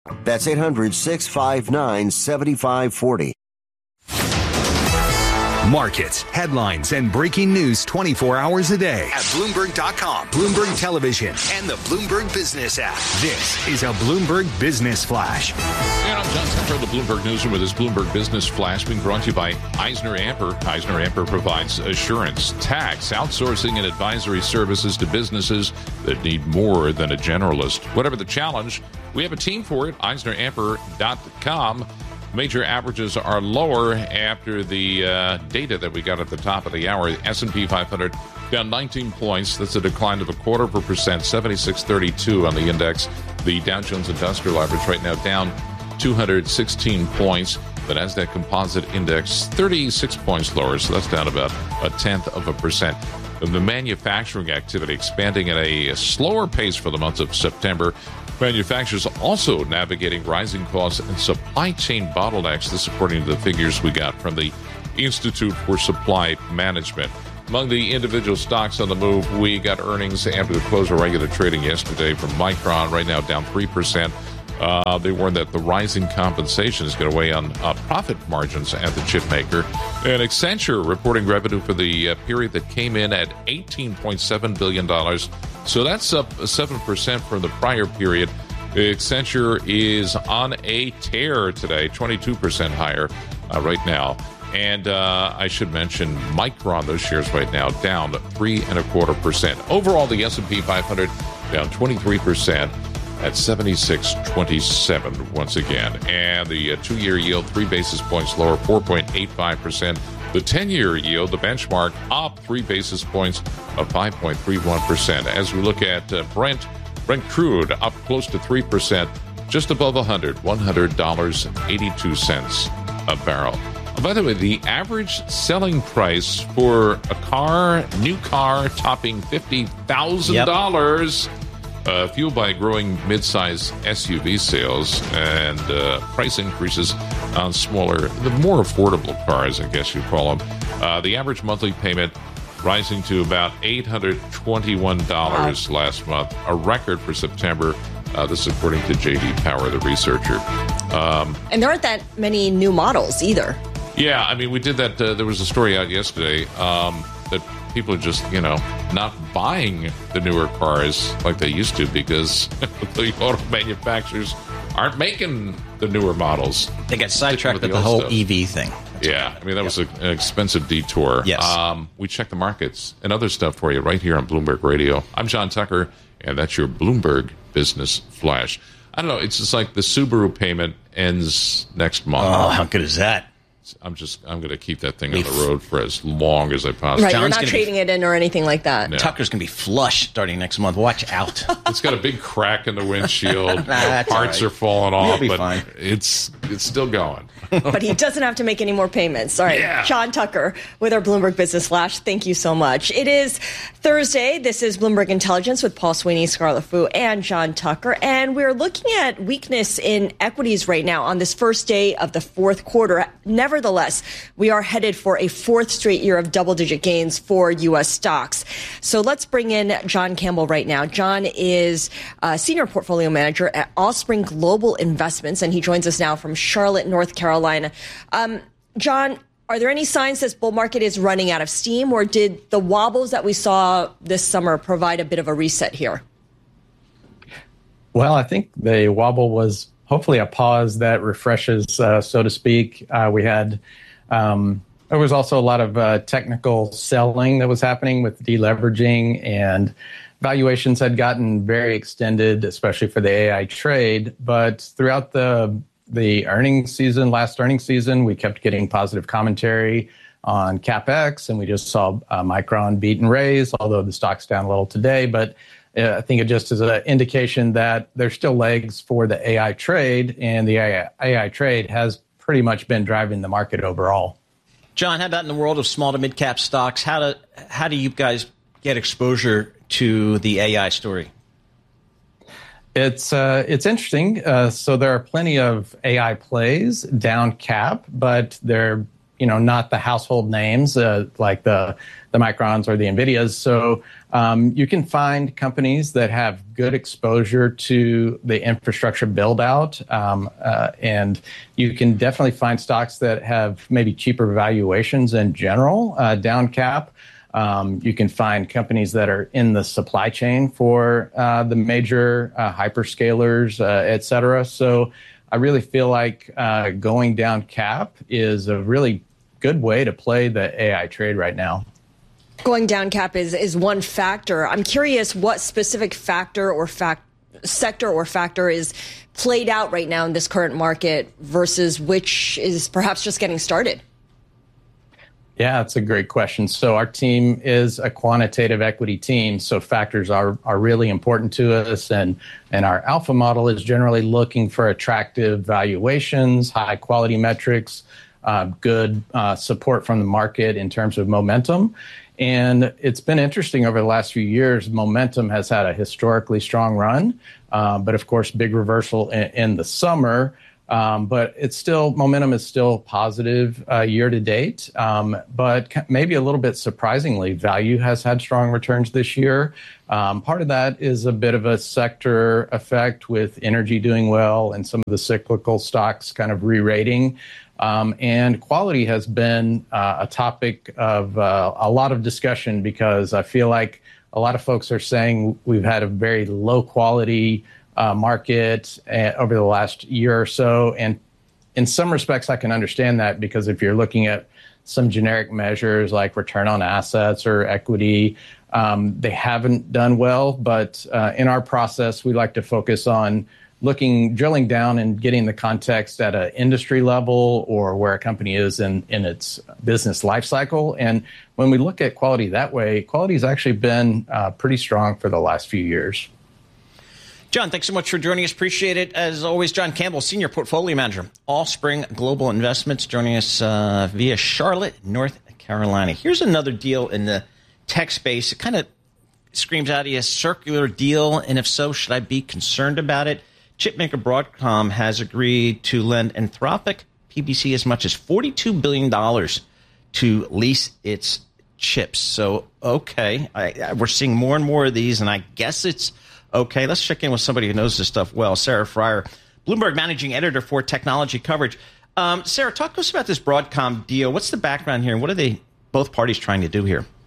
That's 800-659-7540. Markets, headlines, and breaking news 24 hours a day at Bloomberg.com, Bloomberg Television, and the Bloomberg Business app. This is a Bloomberg Business Flash. And I'm John Tucker, the Bloomberg Newsroom with this Bloomberg Business Flash being brought to you by EisnerAmper. EisnerAmper provides assurance, tax, outsourcing, and advisory services to businesses that need more than a generalist. Whatever the challenge, we have a team for it. EisnerAmper.com. Major averages are lower after the data that we got at the top of the hour. The S&P 500 down 19 points. That's a decline of 0.25%, 76.32 on the index. The Dow Jones Industrial Average right now down 216 points. The Nasdaq Composite Index 36 points lower, so that's down about 0.1%. The manufacturing activity expanding at a slower pace for the month of September. Manufacturers also navigating rising costs and supply chain bottlenecks. This according to the figures we got from the Institute for Supply Management. Among the individual stocks on the move, we got earnings after the close of regular trading yesterday from Micron, right now down 3%. They warned that the rising compensation is going to weigh on profit margins at the chip maker. And Accenture reporting revenue for the period that came in at $18.7 billion. So that's up 7% from the prior period. Accenture is on a tear today, 22% higher right now. And I should mention Micron, those shares right now down 3.25%. Overall, the S&P 500 down 23%. At 76.27 once again. And the two-year yield, 3 basis points lower, 4.85%. The 10-year yield, the benchmark, up 3 basis points of 5.31%. As we look at Brent crude up close to 3%, just above $100.82 a barrel. By the way, the average selling price for a new car topping $50,000. Fueled by growing mid-size SUV sales and price increases on the more affordable cars, I guess you call them. The average monthly payment rising to about $821 last month, a record for September. This is according to J.D. Power, the researcher. And there aren't that many new models either. Yeah, I mean, we did that. There was a story out yesterday that people are just, not buying the newer cars like they used to because the auto manufacturers aren't making the newer models. They got sidetracked with the whole stuff. EV thing. Yeah, I mean, that was an expensive detour. Yes. We check the markets and other stuff for you right here on Bloomberg Radio. I'm John Tucker, and that's your Bloomberg Business Flash. I don't know, it's just like the Subaru payment ends next month. Oh, how good is that? I'm going to keep that thing on the road for as long as I possibly can. Right, John's you're not trading it in or anything like that. No. Tucker's going to be flush starting next month. Watch out. It's got a big crack in the windshield. Parts are falling off, but fine. It's still going. But he doesn't have to make any more payments. All right, John Tucker with our Bloomberg Business Flash. Thank you so much. It is Thursday. This is Bloomberg Intelligence with Paul Sweeney, Scarlett Fu, and John Tucker. And we're looking at weakness in equities right now on this first day of the fourth quarter. Nevertheless, we are headed for a fourth straight year of double-digit gains for U.S. stocks. So let's bring in John Campbell right now. John is a senior portfolio manager at Allspring Global Investments, and he joins us now from Charlotte, North Carolina. John, are there any signs this bull market is running out of steam, or did the wobbles that we saw this summer provide a bit of a reset here? Well, I think the wobble was hopefully a pause that refreshes, so to speak. There was also a lot of technical selling that was happening with deleveraging, and valuations had gotten very extended, especially for the AI trade. But throughout the earnings season, last earnings season, we kept getting positive commentary on CapEx, and we just saw Micron beat and raise, although the stock's down a little today. But I think it just is an indication that there's still legs for the AI trade, and the AI trade has pretty much been driving the market overall. John, how about in the world of small to mid-cap stocks? How do you guys get exposure to the AI story? It's interesting. So there are plenty of AI plays down cap, but they're not the household names like the Microns or the NVIDIAs. So you can find companies that have good exposure to the infrastructure build out. And you can definitely find stocks that have maybe cheaper valuations in general, down cap. You can find companies that are in the supply chain for the major hyperscalers, et cetera. So I really feel like going down cap is a really good way to play the AI trade right now. Going down cap is one factor. I'm curious what specific factor or sector or factor is played out right now in this current market versus which is perhaps just getting started. Yeah, that's a great question. So our team is a quantitative equity team. So factors are really important to us. And our alpha model is generally looking for attractive valuations, high quality metrics, good support from the market in terms of momentum. And it's been interesting over the last few years. Momentum has had a historically strong run, but of course, big reversal in the summer. But momentum is still positive year to date. But maybe a little bit surprisingly, value has had strong returns this year. Part of that is a bit of a sector effect with energy doing well and some of the cyclical stocks kind of re-rating. And quality has been a topic of a lot of discussion because I feel like a lot of folks are saying we've had a very low quality market over the last year or so. And in some respects, I can understand that because if you're looking at some generic measures like return on assets or equity, they haven't done well. But in our process, we like to focus on drilling down and getting the context at an industry level or where a company is in its business life cycle. And when we look at quality that way, quality has actually been pretty strong for the last few years. John, thanks so much for joining us. Appreciate it. As always, John Campbell, Senior Portfolio Manager, Allspring Global Investments, joining us via Charlotte, North Carolina. Here's another deal in the tech space. It kind of screams out a circular deal, and if so, should I be concerned about it? Chipmaker Broadcom has agreed to lend Anthropic PBC as much as $42 billion to lease its chips. So, okay, we're seeing more and more of these, and I guess it's okay. Let's check in with somebody who knows this stuff well. Sarah Friar, Bloomberg Managing Editor for Technology Coverage. Sarah, talk to us about this Broadcom deal. What's the background here, and what are both parties trying to do here?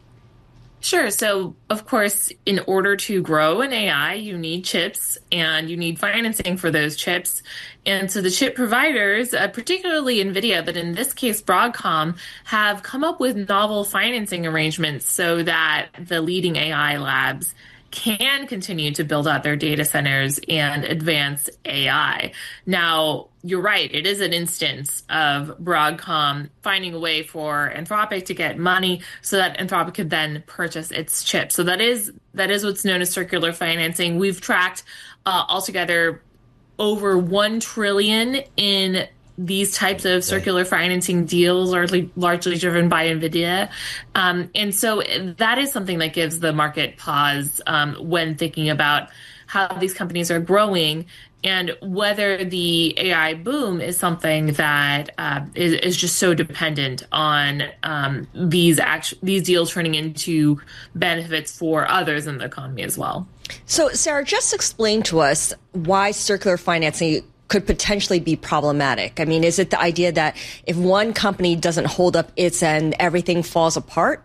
Sure. So, of course, in order to grow in AI, you need chips and you need financing for those chips. And so the chip providers, particularly NVIDIA, but in this case, Broadcom, have come up with novel financing arrangements so that the leading AI labs can continue to build out their data centers and advance AI. Now, you're right. It is an instance of Broadcom finding a way for Anthropic to get money so that Anthropic could then purchase its chips. So that is what's known as circular financing. We've tracked altogether over $1 trillion in these types of circular financing deals, largely driven by NVIDIA. And so that is something that gives the market pause when thinking about how these companies are growing and whether the AI boom is something that is just so dependent on these deals turning into benefits for others in the economy as well. So, Sarah, just explain to us why circular financing could potentially be problematic. I mean, is it the idea that if one company doesn't hold up its end, everything falls apart?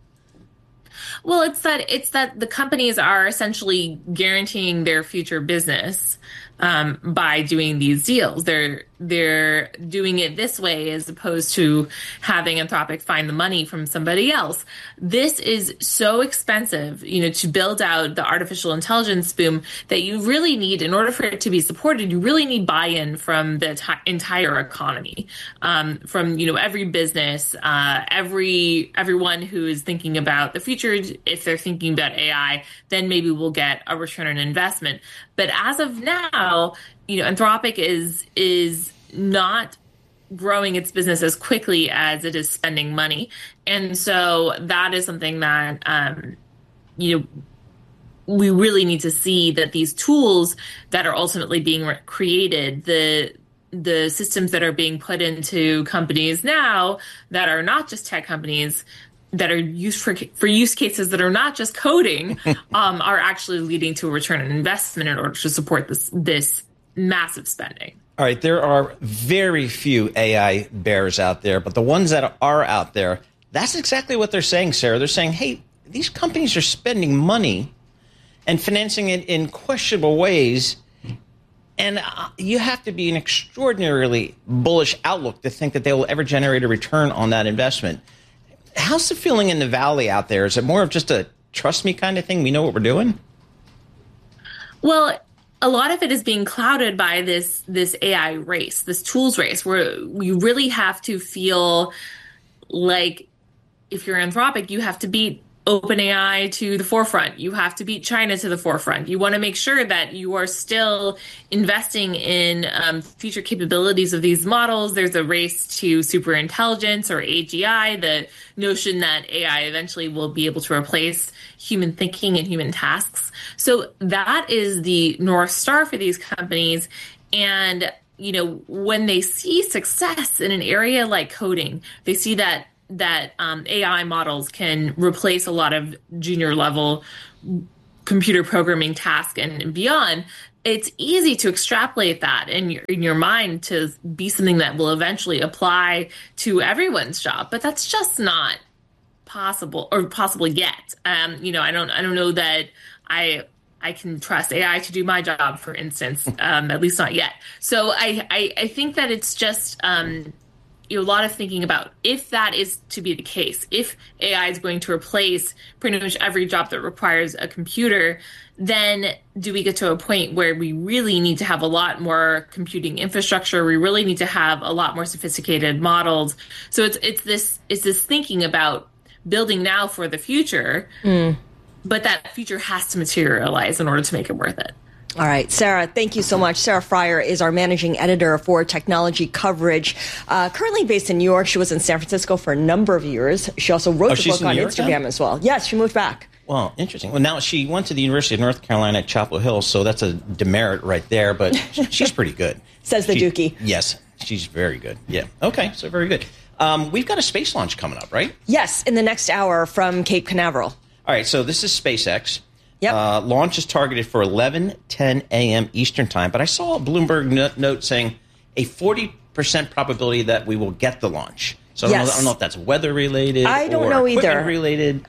Well, it's that the companies are essentially guaranteeing their future business by doing these deals. They're doing it this way as opposed to having Anthropic find the money from somebody else. This is so expensive, to build out the artificial intelligence boom that you really need, in order for it to be supported, you really need buy-in from the entire economy, from every business, everyone who is thinking about the future. If they're thinking about AI, then maybe we'll get a return on investment. But as of now, Anthropic is not growing its business as quickly as it is spending money. And so that is something that, we really need to see, that these tools that are ultimately being created, the the systems that are being put into companies now that are not just tech companies, that are used for use cases that are not just coding, are actually leading to a return on investment in order to support this massive spending. All right, there are very few AI bears out there, but the ones that are out there, that's exactly what they're saying, Sarah. They're saying, hey, these companies are spending money and financing it in questionable ways, and you have to be an extraordinarily bullish outlook to think that they will ever generate a return on that investment. How's the feeling in the Valley out there? Is it more of just a trust me kind of thing? We know what we're doing? Well, a lot of it is being clouded by this AI race, this tools race, where you really have to feel like if you're Anthropic, you have to beat OpenAI to the forefront. You have to beat China to the forefront. You want to make sure that you are still investing in future capabilities of these models. There's a race to superintelligence or AGI, the notion that AI eventually will be able to replace human thinking and human tasks. So that is the North Star for these companies. And, when they see success in an area like coding, they see that AI models can replace a lot of junior level computer programming tasks and beyond. It's easy to extrapolate that in your mind to be something that will eventually apply to everyone's job, but that's just not possible yet. I don't know that I can trust AI to do my job, for instance, at least not yet. So I think that it's just a lot of thinking about if that is to be the case, if AI is going to replace pretty much every job that requires a computer, then do we get to a point where we really need to have a lot more computing infrastructure? We really need to have a lot more sophisticated models. So it's this thinking about building now for the future, but that future has to materialize in order to make it worth it. All right, Sarah, thank you so much. Sarah Friar is our managing editor for technology coverage. Currently based in New York. She was in San Francisco for a number of years. She also wrote the book on Instagram as well. Yes, she moved back. Well, interesting. Well, now she went to the University of North Carolina at Chapel Hill, so that's a demerit right there, but she's pretty good. Says the Dookie. Yes, she's very good. Yeah. Okay, so very good. We've got a space launch coming up, right? Yes, in the next hour from Cape Canaveral. All right, so this is SpaceX. Yep. Launch is targeted for 11:10 a.m. Eastern time, but I saw a Bloomberg note saying a 40% probability that we will get the launch. So I don't know if that's weather related. I don't know either. Related.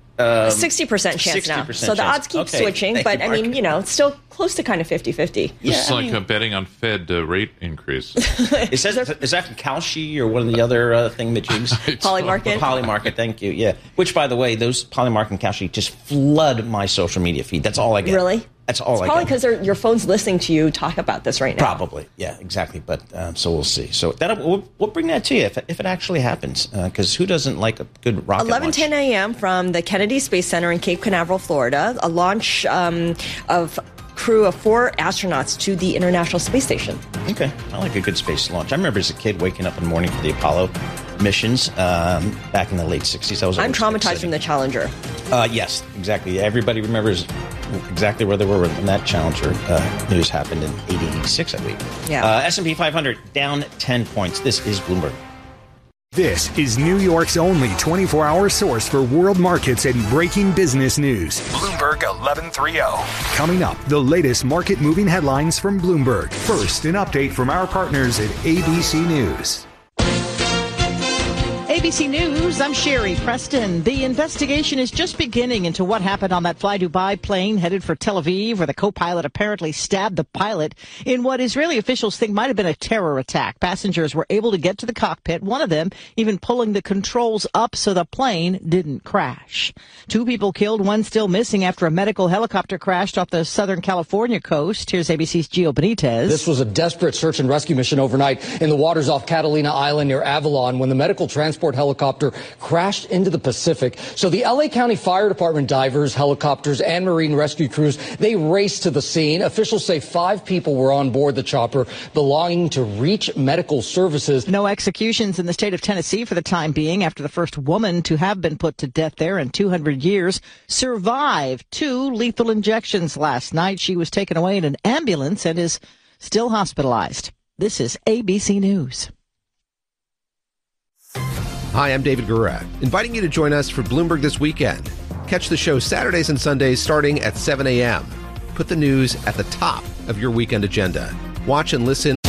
60% chance now. So the odds keep switching, but I mean, it's still close to kind of 50-50. It's like betting on Fed rate increase. Is that from Kalshi or one of the other thingamajigs? Polymarket? Polymarket, thank you, yeah. Which, by the way, those Polymarket and Kalshi just flood my social media feed. That's all I get. Really? That's all I get. Probably because your phone's listening to you talk about this right now. Probably, yeah, exactly. But so we'll see. So we'll bring that to you if it actually happens, because who doesn't like a good rocket launch? 11:10 a.m. from the Kennedy Space Center in Cape Canaveral, Florida. A launch of crew of 4 astronauts to the International Space Station. Okay, I like a good space launch. I remember as a kid waking up in the morning for the Apollo missions back in the late 60s. I'm traumatized from the Challenger. Yes, exactly. Everybody remembers exactly where they were when that Challenger news happened in 86, I believe. Yeah. S&P 500 down 10 points. This is Bloomberg. This is New York's only 24-hour source for world markets and breaking business news. Bloomberg 1130. Coming up, the latest market-moving headlines from Bloomberg. First, an update from our partners at ABC News. ABC News, I'm Sherry Preston. The investigation is just beginning into what happened on that Fly Dubai plane headed for Tel Aviv, where the co-pilot apparently stabbed the pilot in what Israeli officials think might have been a terror attack. Passengers were able to get to the cockpit, one of them even pulling the controls up so the plane didn't crash. 2 people killed, 1 still missing after a medical helicopter crashed off the Southern California coast. Here's ABC's Gio Benitez. This was a desperate search and rescue mission overnight in the waters off Catalina Island near Avalon when the medical transport helicopter crashed into the Pacific. So the LA County Fire Department divers, helicopters, and marine rescue crews, they raced to the scene. Officials say 5 people were on board the chopper belonging to Reach Medical Services. No executions in the state of Tennessee for the time being after the first woman to have been put to death there in 200 years survived 2 lethal injections last night. She was taken away in an ambulance and is still hospitalized. This is ABC News. Hi, I'm David Gura, inviting you to join us for Bloomberg This Weekend. Catch the show Saturdays and Sundays starting at 7 a.m. Put the news at the top of your weekend agenda. Watch and listen